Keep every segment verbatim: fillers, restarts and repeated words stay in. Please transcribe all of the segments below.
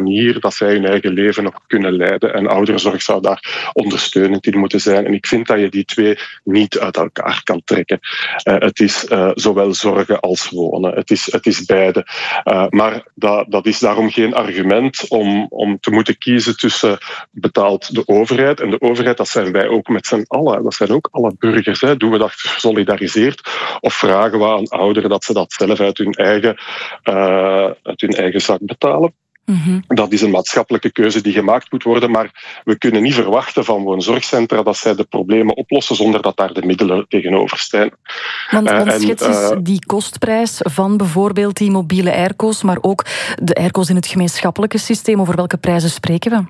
manier dat zij hun eigen leven nog kunnen leiden. En ouderenzorg zou daar ondersteunend in moeten zijn. En ik vind dat je die twee niet uit elkaar kan trekken. Uh, het is uh, zowel zorgen als wonen. Het is, het is beide. Uh, maar dat, dat is daarom geen argument om, om te moeten kiezen tussen betaalt de overheid. En de overheid, dat zijn wij ook met z'n allen. Dat zijn ook alle burgers. Hè. Doen we dat gesolidariseerd? Of vragen we aan ouderen dat ze dat zelf uit hun eigen, uh, uit hun eigen zak betalen? Mm-hmm. Dat is een maatschappelijke keuze die gemaakt moet worden, maar we kunnen niet verwachten van woonzorgcentra dat zij de problemen oplossen zonder dat daar de middelen tegenover staan. Want, want uh, schets eens uh, die kostprijs van bijvoorbeeld die mobiele airco's, maar ook de airco's in het gemeenschappelijke systeem. Over welke prijzen spreken we?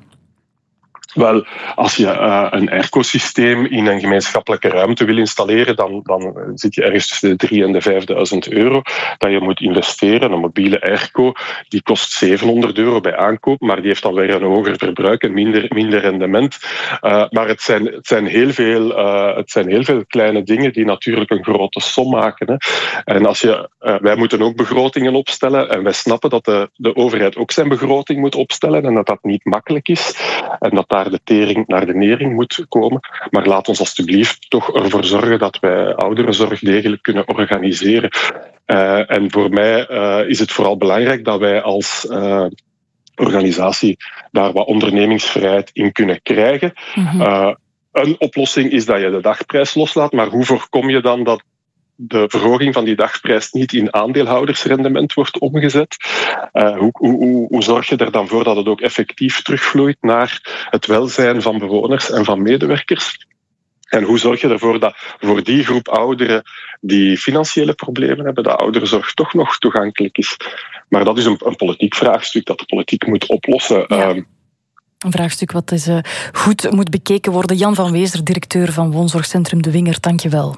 Wel, als je uh, een airco-systeem in een gemeenschappelijke ruimte wil installeren, dan, dan zit je ergens tussen de drie en de vijfduizend euro dat je moet investeren. Een mobiele airco die kost zevenhonderd euro bij aankoop, maar die heeft dan weer een hoger verbruik en minder, minder rendement. Uh, maar het zijn, het, zijn heel veel, uh, het zijn heel veel kleine dingen die natuurlijk een grote som maken. Hè. En als je, uh, wij moeten ook begrotingen opstellen en wij snappen dat de, de overheid ook zijn begroting moet opstellen en dat dat niet makkelijk is en dat daar de tering naar de nering moet komen. Maar laat ons alstublieft toch ervoor zorgen dat wij ouderenzorg degelijk kunnen organiseren. Uh, en voor mij uh, is het vooral belangrijk dat wij als uh, organisatie daar wat ondernemingsvrijheid in kunnen krijgen. Mm-hmm. Uh, een oplossing is dat je de dagprijs loslaat, maar hoe voorkom je dan dat de verhoging van die dagprijs niet in aandeelhoudersrendement wordt omgezet? Uh, hoe, hoe, hoe zorg je er dan voor dat het ook effectief terugvloeit naar het welzijn van bewoners en van medewerkers? En hoe zorg je ervoor dat voor die groep ouderen die financiële problemen hebben, dat ouderenzorg toch nog toegankelijk is? Maar dat is een, een politiek vraagstuk dat de politiek moet oplossen. Ja. Um, Een vraagstuk wat dus, uh, goed moet bekeken worden. Jan van Wezer, directeur van woonzorgcentrum De Wingert, dank je wel.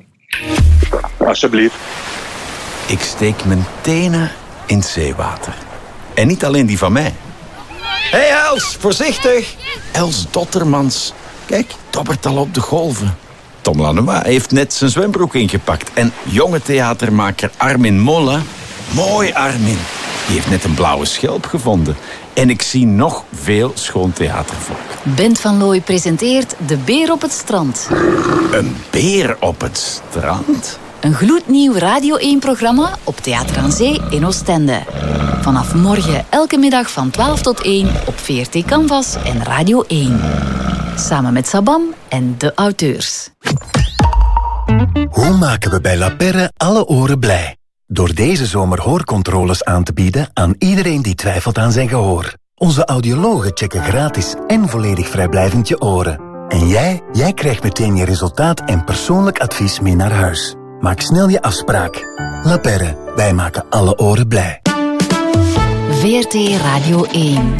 Alsjeblieft. Ik steek mijn tenen in het zeewater. En niet alleen die van mij. Hé hey Els, voorzichtig! Els Dottermans. Kijk, dobbert al op de golven. Tom Lanois heeft net zijn zwembroek ingepakt. En jonge theatermaker Armin Molle... Mooi Armin. Die heeft net een blauwe schelp gevonden. En ik zie nog veel schoon theatervolk. Bent van Looy presenteert De Beer op het Strand. Een beer op het strand? Een gloednieuw Radio één-programma op Theater aan Zee in Oostende. Vanaf morgen elke middag van twaalf tot één op V R T Canvas en Radio één. Samen met Sabam en de auteurs. Hoe maken we bij La Perre alle oren blij? Door deze zomer hoorcontroles aan te bieden aan iedereen die twijfelt aan zijn gehoor. Onze audiologen checken gratis en volledig vrijblijvend je oren. En jij, jij krijgt meteen je resultaat en persoonlijk advies mee naar huis. Maak snel je afspraak. La Perre, wij maken alle oren blij. V R T Radio één.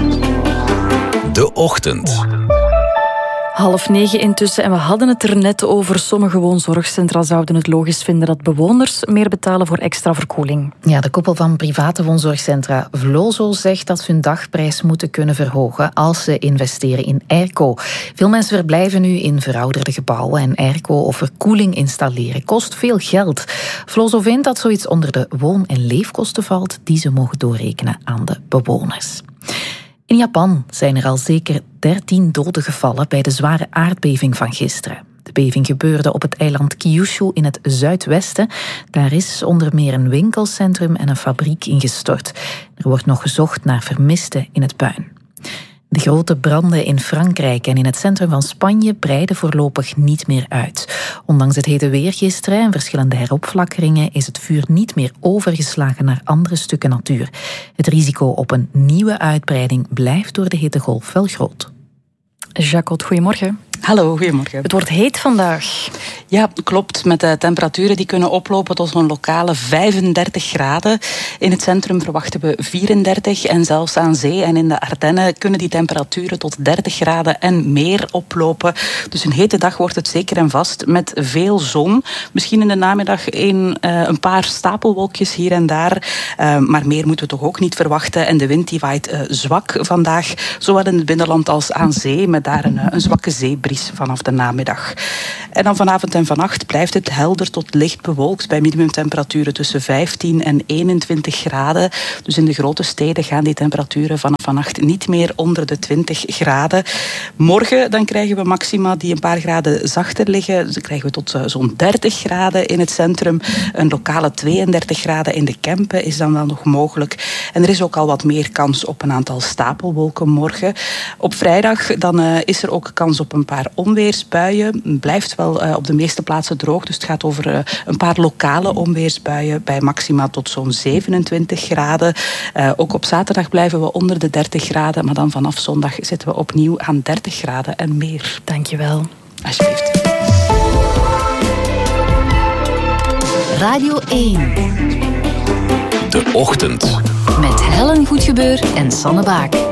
De Ochtend. Half negen intussen en we hadden het er net over. Sommige woonzorgcentra zouden het logisch vinden dat bewoners meer betalen voor extra verkoeling. Ja, de koppel van private woonzorgcentra Vlozo zegt dat ze hun dagprijs moeten kunnen verhogen als ze investeren in airco. Veel mensen verblijven nu in verouderde gebouwen en airco of verkoeling installeren kost veel geld. Vlozo vindt dat zoiets onder de woon- en leefkosten valt die ze mogen doorrekenen aan de bewoners. In Japan zijn er al zeker dertien doden gevallen bij de zware aardbeving van gisteren. De beving gebeurde op het eiland Kyushu in het zuidwesten. Daar is onder meer een winkelcentrum en een fabriek ingestort. Er wordt nog gezocht naar vermisten in het puin. De grote branden in Frankrijk en in het centrum van Spanje breiden voorlopig niet meer uit. Ondanks het hete weer gisteren en verschillende heropflakkeringen is het vuur niet meer overgeslagen naar andere stukken natuur. Het risico op een nieuwe uitbreiding blijft door de hittegolf wel groot. Jacot, goedemorgen. Hallo, goedemorgen. Het wordt heet vandaag. Ja, klopt. Met de temperaturen die kunnen oplopen tot zo'n lokale vijfendertig graden. In het centrum verwachten we vierendertig. En zelfs aan zee en in de Ardennen kunnen die temperaturen tot dertig graden en meer oplopen. Dus een hete dag wordt het zeker en vast met veel zon. Misschien in de namiddag een, uh, een paar stapelwolkjes hier en daar. Uh, maar meer moeten we toch ook niet verwachten. En de wind die waait uh, zwak vandaag. Zowel in het binnenland als aan zee. Met daar een, een zwakke zeebries is vanaf de namiddag. En dan vanavond en vannacht blijft het helder tot licht bewolkt bij minimumtemperaturen tussen vijftien en eenentwintig graden. Dus in de grote steden gaan die temperaturen vanaf vannacht niet meer onder de twintig graden. Morgen dan krijgen we maxima die een paar graden zachter liggen. Dan krijgen we tot uh, zo'n dertig graden in het centrum. Een lokale tweeëndertig graden in de Kempen is dan wel nog mogelijk. En er is ook al wat meer kans op een aantal stapelwolken morgen. Op vrijdag dan, uh, is er ook kans op een paar onweersbuien. Het blijft wel uh, op de meeste plaatsen droog. Dus het gaat over uh, een paar lokale onweersbuien bij maxima tot zo'n zevenentwintig graden. Uh, ook op zaterdag blijven we onder de dertig graden. Maar dan vanaf zondag zitten we opnieuw aan dertig graden en meer. Dankjewel. Alsjeblieft. Radio één. De Ochtend. Met Helen Goedgebeur en Sanne Baak.